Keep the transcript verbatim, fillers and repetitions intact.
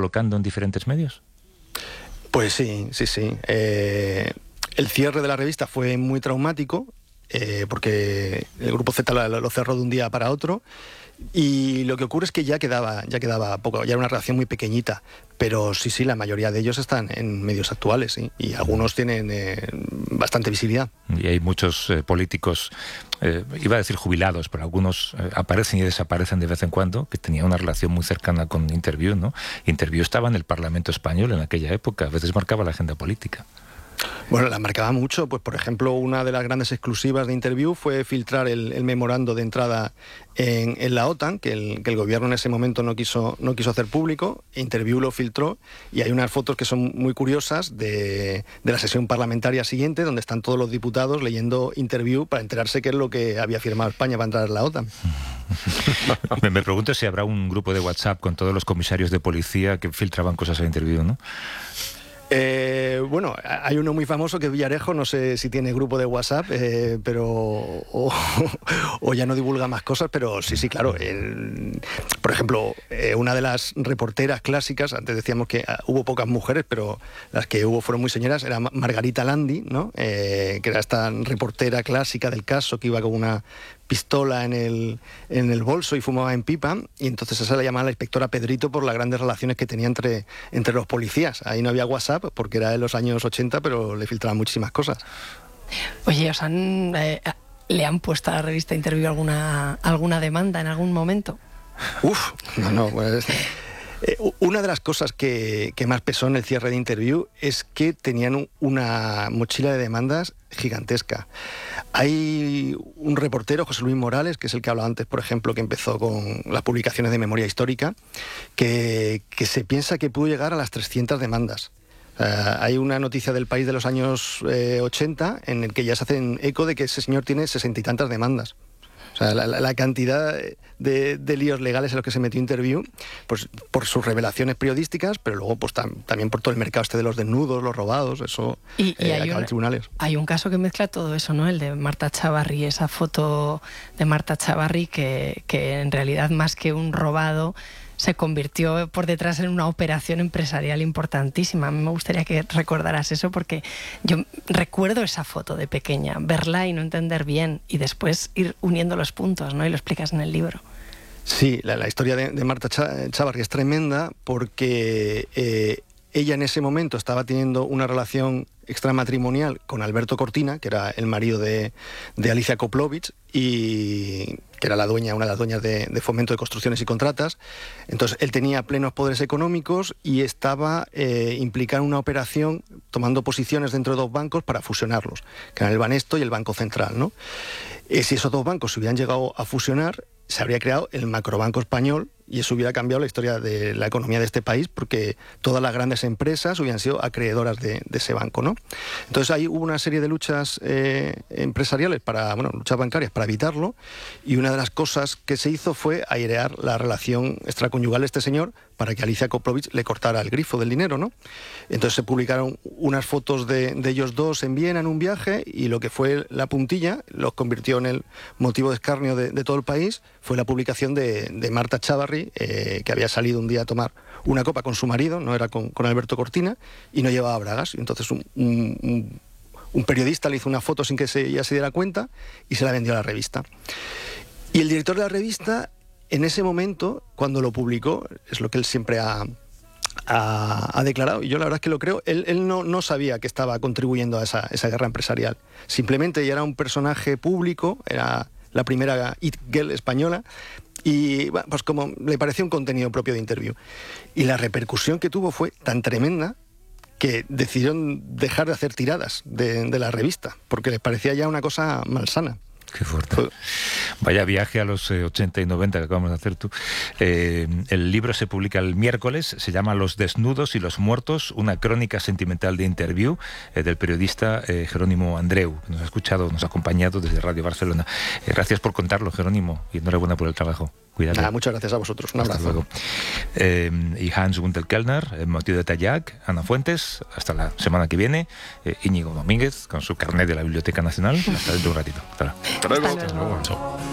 colocando en diferentes medios? Pues sí, sí, sí. Eh, el cierre de la revista fue muy traumático, eh, porque el Grupo Z lo, lo cerró de un día para otro, y lo que ocurre es que ya quedaba, ya quedaba poco, ya era una redacción muy pequeñita, pero sí, sí, la mayoría de ellos están en medios actuales, ¿sí? Y algunos tienen eh, bastante visibilidad. Y hay muchos eh, políticos, eh, iba a decir jubilados, pero algunos eh, aparecen y desaparecen de vez en cuando, que tenían una relación muy cercana con Interview, ¿no? Interview estaba en el Parlamento español en aquella época, a veces marcaba la agenda política. Bueno, la marcaba mucho. Pues, por ejemplo, una de las grandes exclusivas de Interview fue filtrar el, el memorando de entrada en, en la OTAN, que el, que el gobierno en ese momento no quiso, no quiso hacer público. Interview lo filtró, y hay unas fotos que son muy curiosas de, de la sesión parlamentaria siguiente, donde están todos los diputados leyendo Interview para enterarse qué es lo que había firmado España para entrar en la OTAN. me, me pregunto si habrá un grupo de WhatsApp con todos los comisarios de policía que filtraban cosas a Interview, ¿no? Eh, bueno, hay uno muy famoso que es Villarejo, no sé si tiene grupo de WhatsApp, eh, pero o, o ya no divulga más cosas, pero sí, sí, claro. El, por ejemplo, eh, una de las reporteras clásicas, antes decíamos que uh, hubo pocas mujeres, pero las que hubo fueron muy señoras, era Margarita Landi, ¿no? Eh, que era esta reportera clásica del caso, que iba con una pistola en el, en el bolso y fumaba en pipa, y entonces esa la llamaba la inspectora Pedrito por las grandes relaciones que tenía entre, entre los policías. Ahí no había WhatsApp porque era de los años ochenta, pero le filtraban muchísimas cosas. Oye, ¿os han, eh, le han puesto a la revista Interview alguna, alguna demanda en algún momento? Uf, no, no, pues... Eh, una de las cosas que, que más pesó en el cierre de Interview es que tenían un, una mochila de demandas gigantesca. Hay un reportero, José Luis Morales, que es el que hablaba antes, por ejemplo, que empezó con las publicaciones de memoria histórica, que, que se piensa que pudo llegar a las trescientas demandas. Uh, hay una noticia del País de los años eh, ochenta en el que ya se hacen eco de que ese señor tiene sesenta y tantas demandas. O sea, la, la cantidad de, de líos legales en los que se metió Interview, pues por sus revelaciones periodísticas, pero luego pues tam, también por todo el mercado este de los desnudos, los robados, eso y, y eh, hay acaba un, en tribunales. Hay un caso que mezcla todo eso, ¿no? El de Marta Chavarri, esa foto de Marta Chavarri que, que en realidad más que un robado se convirtió por detrás en una operación empresarial importantísima. A mí me gustaría que recordaras eso, porque yo recuerdo esa foto de pequeña, verla y no entender bien, y después ir uniendo los puntos, ¿no? Y lo explicas en el libro. Sí, la, la historia de, de Marta Chavarri es tremenda porque eh, ella en ese momento estaba teniendo una relación extramatrimonial con Alberto Cortina, que era el marido de, de Alicia Koplovich, y que era la dueña, una de las dueñas de, de Fomento de Construcciones y Contratas. Entonces él tenía plenos poderes económicos y estaba eh, implicado en una operación tomando posiciones dentro de dos bancos para fusionarlos, que eran el Banesto y el Banco Central, ¿no? Eh, si esos dos bancos se hubieran llegado a fusionar, se habría creado el Macrobanco Español, y eso hubiera cambiado la historia de la economía de este país, porque todas las grandes empresas hubieran sido acreedoras de, de ese banco, ¿no? Entonces ahí hubo una serie de luchas eh, empresariales, para, bueno, luchas bancarias para evitarlo, y una de las cosas que se hizo fue airear la relación extraconyugal de este señor para que Alicia Koplovich le cortara el grifo del dinero, ¿no? Entonces se publicaron unas fotos de, de ellos dos en Viena en un viaje, y lo que fue la puntilla los convirtió en el motivo de escarnio de, de todo el país. Fue la publicación de, de Marta Chavarri, eh, que había salido un día a tomar una copa con su marido, no era con, con Alberto Cortina, y no llevaba bragas. Y entonces un, un, un, un periodista le hizo una foto sin que se, ella se diera cuenta, y se la vendió a la revista. Y el director de la revista, en ese momento, cuando lo publicó, es lo que él siempre ha, ha, ha declarado, y yo la verdad es que lo creo, él, él no, no sabía que estaba contribuyendo a esa, esa guerra empresarial. Simplemente ella era un personaje público, era la primera It Girl española, y bueno, pues como le pareció un contenido propio de Interview. Y la repercusión que tuvo fue tan tremenda que decidieron dejar de hacer tiradas de, de la revista, porque les parecía ya una cosa malsana. Qué fuerte. Vaya viaje a los eh, ochenta y noventa que acabamos de hacer tú. Eh, el libro se publica el miércoles, se llama Los desnudos y los muertos, una crónica sentimental de Interview, eh, del periodista eh, Jerónimo Andreu, que nos ha escuchado, nos ha acompañado desde Radio Barcelona. Eh, gracias por contarlo, Jerónimo, y enhorabuena por el trabajo. Cuídate. Nada, muchas gracias a vosotros. Un hasta abrazo. Luego. Eh, y Hans Gunter-Kellner, el motivo de Tallac, Ana Fuentes, hasta la semana que viene. Eh, Íñigo Domínguez, con su carnet de la Biblioteca Nacional. Hasta dentro de un ratito. Hasta, hasta luego. Hasta luego.